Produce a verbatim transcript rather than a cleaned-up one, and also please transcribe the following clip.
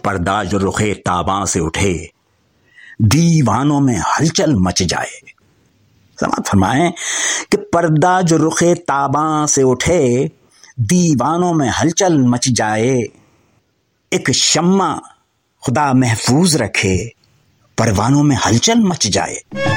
पर्दा जो रुखे ताबा से उठे, दीवानों में हलचल मच जाए। समाअत फरमाएं कि पर्दा जो रुखे ताबा से उठे, दीवानों में हलचल मच जाए। एक शम्मा खुदा महफूज रखे, परवानों में हलचल मच जाए।